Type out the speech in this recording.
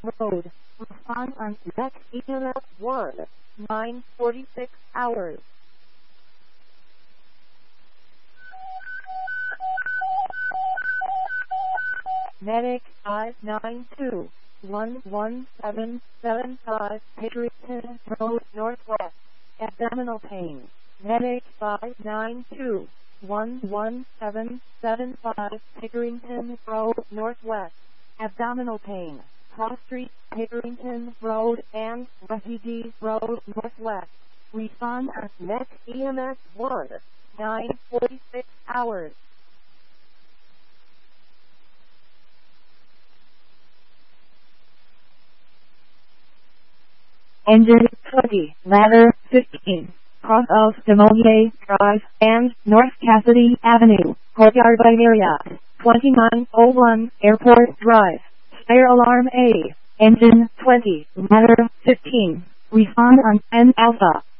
Road. Respond on next EMS 1. 9:46 hours. Medic 592-11775 Pickerington Road Northwest. Abdominal pain. Medic 592-11775 Pickerington Road Northwest. Abdominal pain. Cross Street, Pickerington Road, and Refugee Road Northwest. Respond at next EMS 1. 9:46 hours. Engine 20, ladder 15, cross of Demolier Drive and North Cassidy Avenue, Courtyard by Marriott, 2901 Airport Drive. Fire alarm A. Engine 20, ladder 15. Respond on N Alpha.